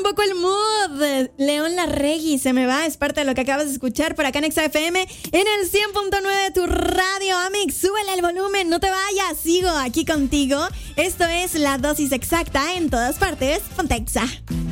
poco el mood. León Larregui se me va, es parte de lo que acabas de escuchar por acá en Exa FM en el 100.9 de tu radio, Amix. Súbele el volumen, no te vayas, sigo aquí contigo. Esto es La Dosis Exacta en todas partes, Ponte Exa.